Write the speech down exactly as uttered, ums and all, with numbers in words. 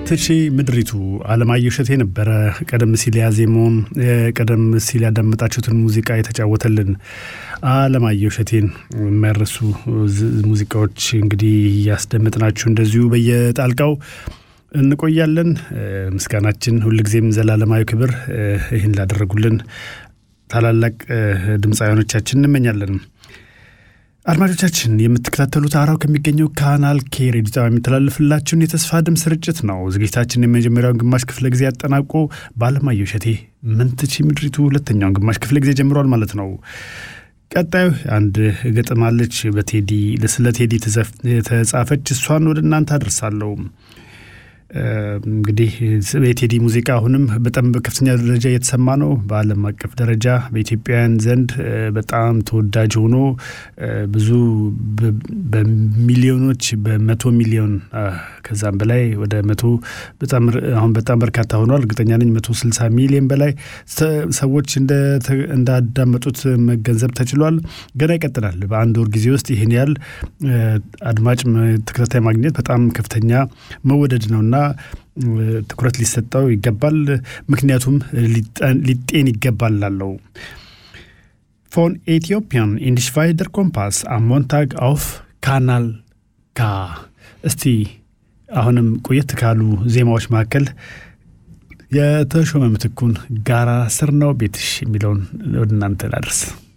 ምንትሺ ምድሪቱ አለማየሁ እሸቴ ነበረ ቀደም ሲል ያዜመውን ቀደም ሲል ያዳመጣችሁትን ሙዚቃ የተጫወተልን አለማየሁ እሸቴን መርሱ ሙዚቃዎች እንግዲህ ያስደምጥናችሁ እንደዚሁ በየጣልቃው እንቆያለን ምስጋናችን ሁሉ ጊዜም ዘላለማዊ ክብር ይህን ላደረጉልን ታላላቅ ድምጻዮቻችን እንመኛለን አድማጮቻችን የምትከታተሉት አራው ከሚገኘው ካናል ኬ ሬዲዮ ጣቢያ የሚተላለፍላችሁን የተስፋ ድምጽ ስርጭት ነው ዝግጅታችን የመጀመሪያውን ግማሽ ክፍለ ጊዜ ያጠናቆ ባለማየሁ እሸቴ ምንትሺ ምድሪቱ ሁለተኛውን ግማሽ ክፍለ ጊዜ ጀምሯል ማለት ነው ቀጣዩ አንድ ግጥም አለች በቴዲ ለስለ ቴዲ ተጻፈች እሷን ወደ እናንተ አደርሳለሁ እንግዲህ የቴዲ ሙዚቃ አሁንም በጣም በከፍተኛ ደረጃ እየተሰማ ነው በአለም አቀፍ ደረጃ በኢትዮጵያውያን ዘንድ በጣም ተወዳጅ ሆኖ ብዙ በሚሊዮኖች በመቶ ሚሊዮን ከዛም በላይ ወደ መቶ በጣም አሁን በጣም በርካታ ሆኗል እርግጠኛ ነኝ መቶ ስልሳ ሚሊዮን በላይ ሰዎች እንደ እንዳዳመጡት መገንዘብ ተችሏል ገና ይቀጥላል በአንድ ወር ጊዜ ውስጥ ይሄን ያህል አድማጭ ተከታታይ ማግኘት በጣም ከፍተኛ መወደድ ነውና ትኩረት ሊሰጠው ይገባል ምክንያቱም ሊጤን ይገባል ላለው von Ethiopian in die Schweizer Kompass am Montag auf Kanal K እስቲ አሁንም ቆየት ካሉ ዜማዎች መካከል የተሾመ ምትኩን ጋራ ስር ነው ቤትሽ የሚለውን ወደ እናንተ ላድርስ